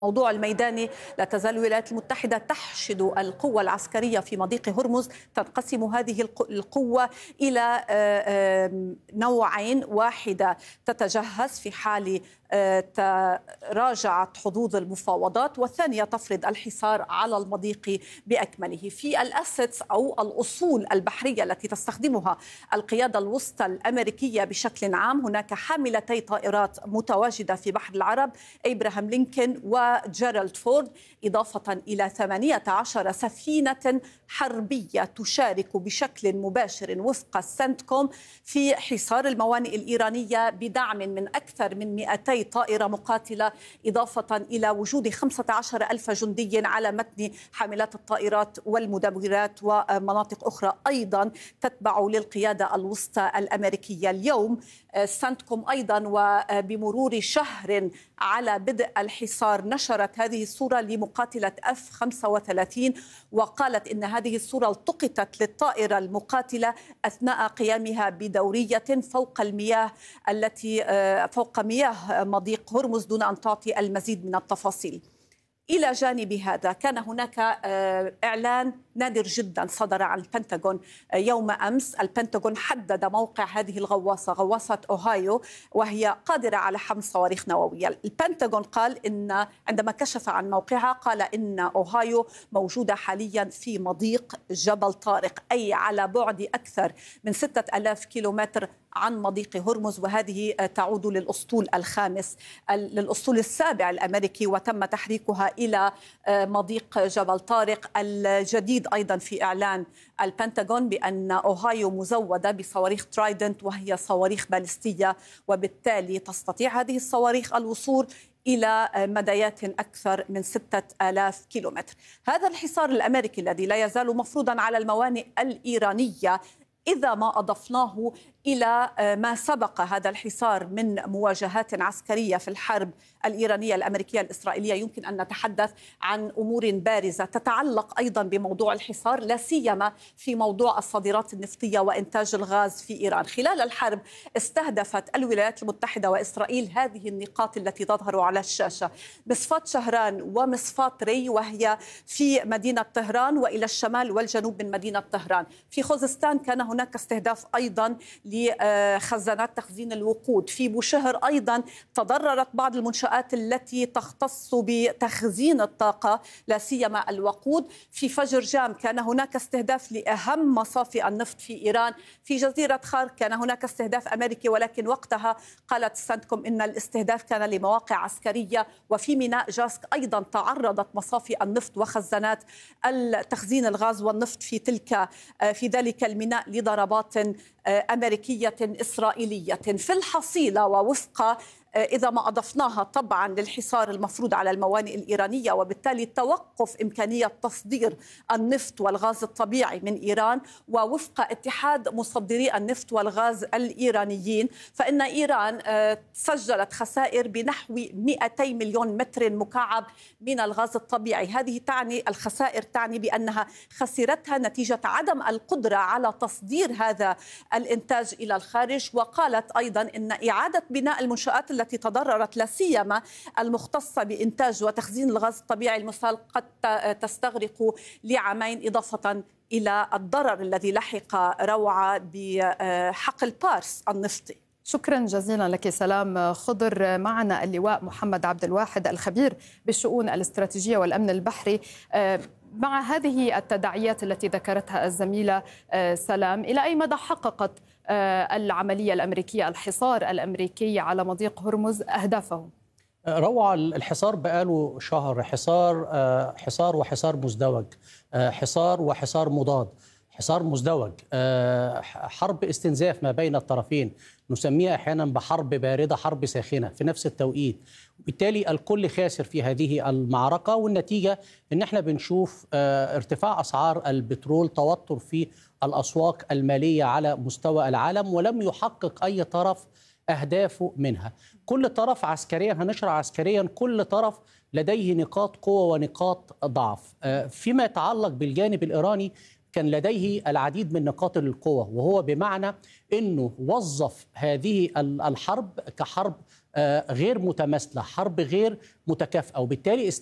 الموضوع الميداني، لا تزال الولايات المتحدة تحشد القوة العسكرية في مضيق هرمز. تنقسم هذه القوة إلى نوعين: واحدة تتجهز في حال تراجعت حظوظ المفاوضات، والثانية تفرض الحصار على المضيق بأكمله. في الأسيتس أو الأصول البحرية التي تستخدمها القيادة الوسطى الأمريكية بشكل عام، هناك حاملتي طائرات متواجدة في بحر العرب، إبراهام لينكولن وجيرالد فورد، إضافة إلى 18 سفينة حربية تشارك بشكل مباشر وفق سنتكوم في حصار الموانئ الإيرانية بدعم من أكثر من 200 طائرة مقاتلة، إضافة إلى وجود 15,000 جندي على متن حاملات الطائرات والمدمرات ومناطق أخرى أيضا تتبع للقيادة الوسطى الأمريكية. اليوم سنتكوم أيضا وبمرور شهر على بدء الحصار نشرت هذه الصورة لمقاتلة F-35، وقالت إن هذه الصورة التقطت للطائرة المقاتلة أثناء قيامها بدورية فوق المياه فوق مياه مضيق هرمز، دون أن تعطي المزيد من التفاصيل. إلى جانب هذا كان هناك إعلان نادر جدا صدر عن البنتاغون يوم أمس. البنتاغون حدد موقع هذه الغواصة، غواصة أوهايو، وهي قادرة على حمل صواريخ نووية. البنتاغون قال إن عندما كشف عن موقعها قال إن أوهايو موجودة حاليا في مضيق جبل طارق، أي على بعد أكثر من 6000 كيلومتر عن مضيق هرمز، وهذه تعود للأسطول السابع الأمريكي، وتم تحريكها إلى مضيق جبل طارق الجديد. أيضا في إعلان البنتاغون بأن أوهايو مزودة بصواريخ ترايدنت، وهي صواريخ باليستية، وبالتالي تستطيع هذه الصواريخ الوصول إلى مديات أكثر من 6000 كيلومتر. هذا الحصار الأمريكي الذي لا يزال مفروضا على الموانئ الإيرانية، إذا ما أضفناه إلى ما سبق هذا الحصار من مواجهات عسكرية في الحرب الإيرانية الأمريكية الإسرائيلية، يمكن أن نتحدث عن أمور بارزة تتعلق أيضا بموضوع الحصار، لا سيما في موضوع الصادرات النفطية وإنتاج الغاز في إيران. خلال الحرب استهدفت الولايات المتحدة وإسرائيل هذه النقاط التي تظهر على الشاشة: مصفاة شهران ومصفاة ري، وهي في مدينة طهران وإلى الشمال والجنوب من مدينة طهران. في خوزستان كان هناك استهداف أيضا لخزانات تخزين الوقود. في بوشهر أيضا تضررت بعض المنشآت التي تختص بتخزين الطاقة، لا سيما الوقود. في فجر جام كان هناك استهداف لأهم مصافي النفط في إيران. في جزيرة خار كان هناك استهداف أمريكي، ولكن وقتها قالت سنتكوم إن الاستهداف كان لمواقع عسكرية. وفي ميناء جاسك أيضا تعرضت مصافي النفط وخزانات التخزين الغاز والنفط في ذلك الميناء لضربات أمريكية إسرائيلية. في الحصيلة ووفق إذا ما أضفناها طبعا للحصار المفروض على الموانئ الإيرانية، وبالتالي توقف إمكانية تصدير النفط والغاز الطبيعي من إيران، ووفق اتحاد مصدري النفط والغاز الإيرانيين، فإن إيران سجلت خسائر بنحو 200 مليون متر مكعب من الغاز الطبيعي. هذه الخسائر تعني بأنها خسرتها نتيجة عدم القدرة على تصدير هذا الإنتاج إلى الخارج. وقالت أيضا إن إعادة بناء المنشآت التي تضررت، لا سيما المختصة بإنتاج وتخزين الغاز الطبيعي المسال، قد تستغرق لعامين، إضافة إلى الضرر الذي لحق روعة بحقل بارس النفطي. شكرا جزيلا لك سلام خضر. معنا اللواء محمد عبد الواحد الخبير بالشؤون الاستراتيجية والأمن البحري. مع هذه التداعيات التي ذكرتها الزميلة سلام، إلى أي مدى حققت العملية الأمريكية، الحصار الأمريكي على مضيق هرمز أهدافه؟ روعة الحصار بقاله شهر، حصار وحصار مزدوج، حصار وحصار مضاد، حصار مزدوج، حرب استنزاف ما بين الطرفين، نسميها أحيانا بحرب باردة، حرب ساخنة في نفس التوقيت. وبالتالي الكل خاسر في هذه المعركة، والنتيجة أن احنا بنشوف ارتفاع أسعار البترول، توتر في الأسواق المالية على مستوى العالم، ولم يحقق أي طرف أهدافه منها. كل طرف عسكريا، هنشرح عسكريا، كل طرف لديه نقاط قوة ونقاط ضعف. فيما يتعلق بالجانب الإيراني كان لديه العديد من نقاط القوة، وهو بمعنى أنه وظف هذه الحرب كحرب غير متماثلة، حرب غير متكافئة، وبالتالي